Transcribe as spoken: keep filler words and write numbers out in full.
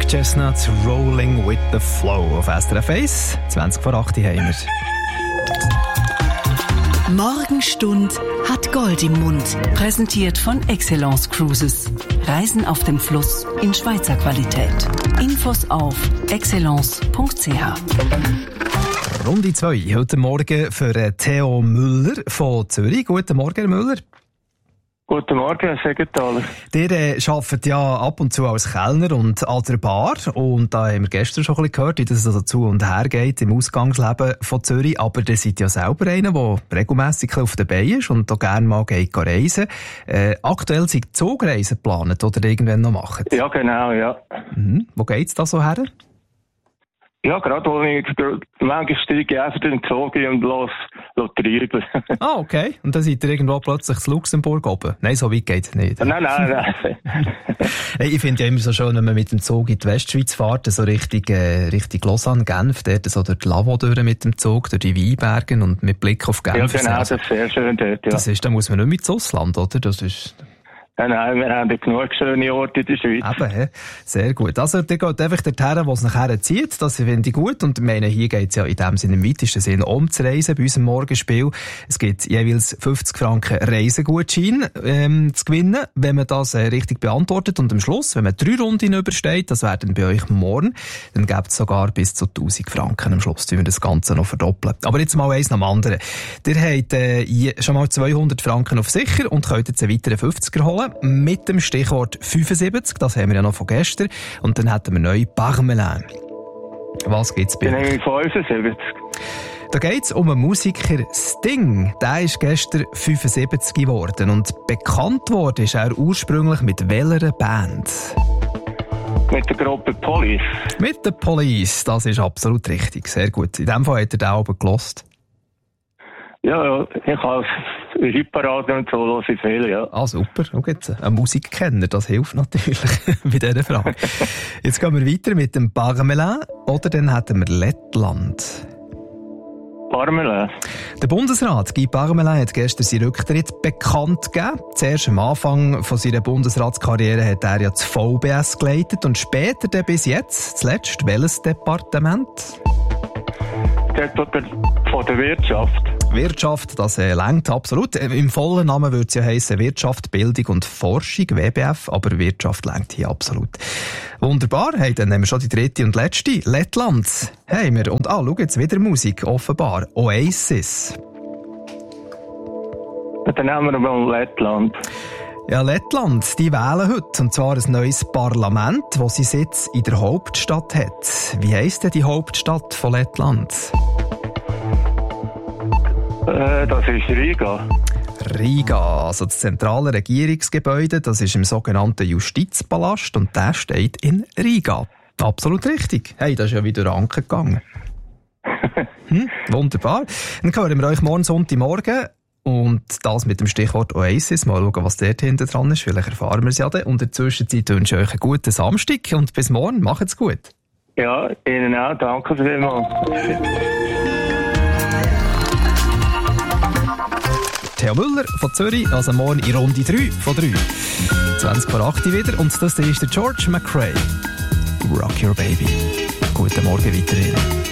Chestnuts, Rolling with the Flow auf S R F eins. zwanzig vor acht haben wir. Morgenstund hat Gold im Mund. Präsentiert von Excellence Cruises. Reisen auf dem Fluss in Schweizer Qualität. Infos auf excellence punkt c h. Runde zwei. Heute Morgen für Theo Müller von Zürich. Guten Morgen, Herr Müller. Guten Morgen, Herr Segenthaler. Ihr äh, arbeitet ja ab und zu als Kellner und an der Bar. Und da haben wir gestern schon ein bisschen gehört, wie das also zu und her geht im Ausgangsleben von Zürich. Aber ihr seid ja selber einer, der regelmässig auf den Beinen ist und auch gerne mal geht reisen. Äh, aktuell sind Zugreisen geplant oder irgendwann noch machen? Ja, genau, ja. Mhm. Wo geht's da so her? Ja, gerade wo ich manchmal steige ich einfach in den Zug und los treiben. Ah, okay. Und dann seid ihr irgendwo plötzlich in Luxemburg oben? Nein, so weit geht es nicht. Nein, nein, nein. Hey, ich finde ja immer so schön, wenn man mit dem Zug in die Westschweiz fährt, so Richtung, äh, Richtung Lausanne, Genf, dort so durch die Lavo durch mit dem Zug, durch die Weinberge und mit Blick auf Genf. Ja, genau, das ist sehr schön dort, ja. Das ist, da muss man nicht mit ins Ausland, oder? Das ist... Nein, nein, wir haben genug schöne Orte in der Schweiz. Eben, he? Sehr gut. Also, der geht einfach dorthin, wo es nachher zieht. Das finde ich gut. Und ich meine, hier geht es ja in dem Sinne, im weitesten Sinne, um zu reisen bei unserem Morgenspiel. Es gibt jeweils fünfzig Franken Reisegutschein ähm, zu gewinnen, wenn man das äh, richtig beantwortet. Und am Schluss, wenn man drei Runden übersteht, das wäre dann bei euch morgen, dann gibt es sogar bis zu tausend Franken am Schluss, wenn wir das Ganze noch verdoppeln. Aber jetzt mal eins nach dem anderen. Ihr habt äh, schon mal zweihundert Franken auf sicher und könnt jetzt einen weiteren fünfziger holen. Mit dem Stichwort fünfundsiebzig, das haben wir ja noch von gestern. Und dann hätten wir neu Parmelin. Was gibt's bei euch? Dann nehme ich fünfundsiebzig. Da geht's um einen Musiker Sting. Der ist gestern fünfundsiebzig geworden. Und bekannt worden ist er ursprünglich mit welcher Band? Mit der Gruppe Police. Mit der Police, das ist absolut richtig. Sehr gut. In dem Fall hat er den Album gelost. Ja, ja, ich habe Hitparade und so höre ich viel, ja. Ah, super. Schau jetzt, ein Musikkenner, das hilft natürlich bei dieser Frage. Jetzt gehen wir weiter mit dem Parmelin oder dann hätten wir Lettland. Parmelin. Der Bundesrat Guy Parmelin hat gestern seinen Rücktritt bekannt gegeben. Zuerst am Anfang von seiner Bundesratskarriere hat er ja das V B S geleitet und später dann bis jetzt, zuletzt, welches Departement? Der von der Wirtschaft. Wirtschaft, das äh, lenkt absolut. Äh, Im vollen Namen würde es ja heissen Wirtschaft, Bildung und Forschung, W B F, aber Wirtschaft lenkt hier absolut. Wunderbar, hey, dann nehmen wir schon die dritte und letzte. Lettland haben wir. Und ah, schau jetzt wieder Musik, offenbar. Oasis. Dann nehmen wir mal Lettland. Ja, Lettland, die wählen heute. Und zwar ein neues Parlament, das seinen Sitz in der Hauptstadt hat. Wie heisst denn die Hauptstadt von Lettland? Äh, das ist Riga. Riga, also das zentrale Regierungsgebäude, das ist im sogenannten Justizpalast und der steht in Riga. Absolut richtig. Hey, das ist ja wieder Anker gegangen. Hm, wunderbar. Dann hören wir euch morgen Sonntagmorgen und das mit dem Stichwort Oasis. Mal schauen, was dort hinten dran ist. Vielleicht erfahren wir es ja dann. Und in der Zwischenzeit wünsche ich euch einen guten Samstag und bis morgen. Macht's gut. Ja, Ihnen auch. Danke vielmals. Theo Müller von Zürich, also morgen in Runde drei von drei. zwanzig vor acht wieder und das ist der George McRae. Rock Your Baby. Guten Morgen weiterhin.